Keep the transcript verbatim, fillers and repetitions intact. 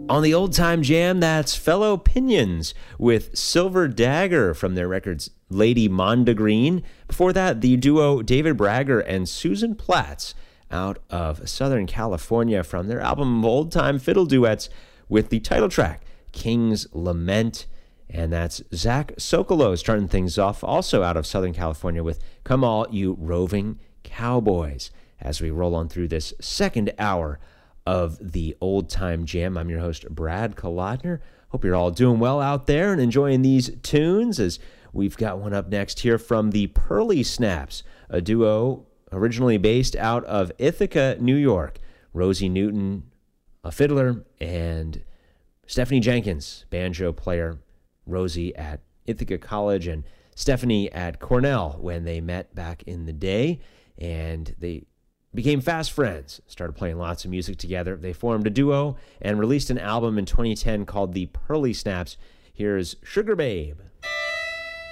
On the Old Time Jam, that's Fellow Pinions with Silver Dagger from their records Lady Mondegreen. Before that, the duo David Bragger and Susan Platts out of Southern California from their album Old Time Fiddle Duets with the title track King's Lament. And that's Zach Sokolow starting things off, also out of Southern California, with Come All You Roving Cowboys. As we roll on through this second hour of the Old Time Jam, I'm your host, Brad Kolodner. Hope you're all doing well out there and enjoying these tunes, as we've got one up next here from the Pearly Snaps, a duo originally based out of Ithaca, New York. Rosie Newton, a fiddler, and Stephanie Jenkins, banjo player. Rosie at Ithaca College and Stephanie at Cornell when they met back in the day, and they became fast friends, started playing lots of music together. They formed a duo and released an album in twenty ten called The Pearly Snaps. Here's Sugar Babe.